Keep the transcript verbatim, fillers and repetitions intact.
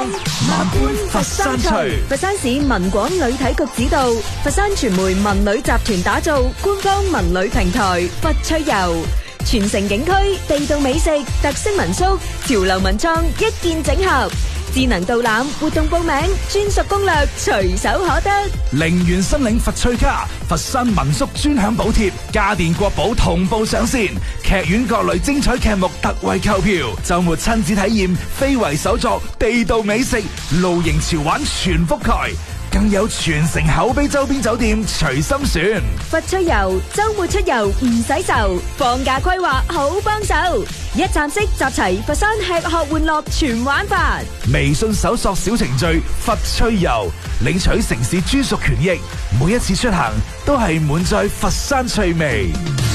萬般佛山趣， 佛山市文廣旅體局指導，佛山傳媒文旅集團打造官方文旅平台佛趣遊，全城景區、地道美食、特色民宿、潮流文創一鍵整合，智能導覽、活動報名、專屬攻略隨手可得。 零元申領佛趣卡，佛山民宿專享補貼，家電國寶同步上線，劇院各類精彩劇目特惠購票，周末親子體驗非遺手作、地道美食、露營潮玩全覆蓋，更有全城口碑周邊酒店隨心選。 佛趣遊周末出遊唔使愁，放假規劃好幫手，一站式集齊佛山吃喝玩樂全玩法。 微信搜索小程序佛趣遊，領取城市專屬權益，每一次出行都係滿載佛山趣味。